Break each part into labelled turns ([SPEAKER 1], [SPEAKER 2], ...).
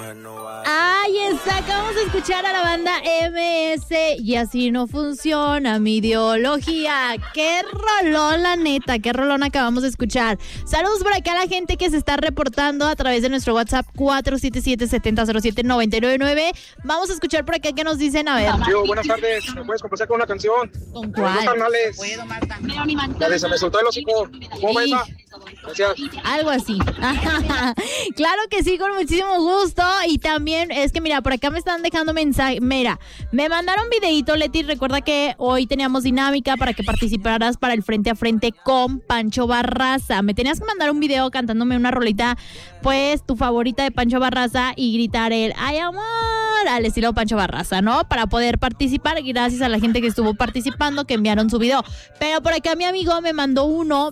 [SPEAKER 1] Ahí está, acabamos de escuchar a la banda MS y así no funciona mi ideología. Qué rolón, la neta, qué rolón acabamos de escuchar. Saludos por acá a la gente que se está reportando a través de nuestro WhatsApp 477-7007-999. Vamos a escuchar por acá qué nos dicen, a ver.
[SPEAKER 2] Tío, buenas tardes, ¿me puedes complacer con una canción?
[SPEAKER 1] ¿Con cuál?
[SPEAKER 2] Los carnales. La de Se me soltó el hocico. ¿Cómo va esa? Gracias.
[SPEAKER 1] Algo así. Claro que sí, con muchísimo gusto. Y también es que mira, por acá me están dejando mensaje. Mira, me mandaron videito, Leti. Recuerda que hoy teníamos dinámica para que participaras para el Frente a Frente con Pancho Barraza. Me tenías que mandar un video cantándome una rolita, pues tu favorita de Pancho Barraza, y gritar el "ay amor" al estilo Pancho Barraza, ¿no? Para poder participar. Gracias a la gente que estuvo participando, que enviaron su video. Pero por acá mi amigo me mandó uno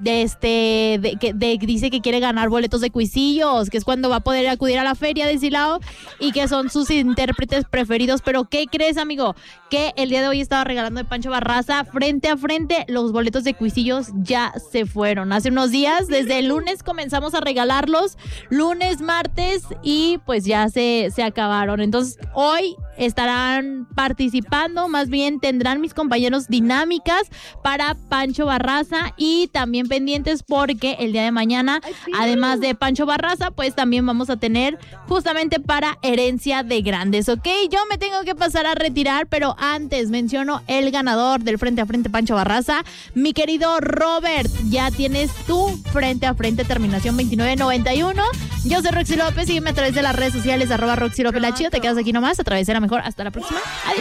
[SPEAKER 1] que dice que quiere ganar boletos de Cuisillos, que es cuando va a poder acudir a la feria de Silao y que son sus intérpretes preferidos. Pero ¿qué crees, amigo? Que el día de hoy estaba regalando de Pancho Barraza Frente a Frente. Los boletos de Cuisillos ya se fueron hace unos días. Desde el lunes comenzamos a regalarlos, lunes, martes, y pues ya se acabaron. Entonces hoy estarán participando, más bien tendrán mis compañeros dinámicas para Pancho Barraza, y también pendientes porque el día de mañana, además de Pancho Barraza, pues también vamos a tener justamente para Herencia de Grandes, ¿ok? Yo me tengo que pasar a retirar, pero antes menciono el ganador del Frente a Frente Pancho Barraza, mi querido Robert. Ya tienes tu Frente a Frente, terminación 2991. Yo soy Roxy López, sígueme a través de las redes sociales, @Roxy López la Chida. Te quedas aquí nomás a través de la mejor. Hasta la próxima. Adiós.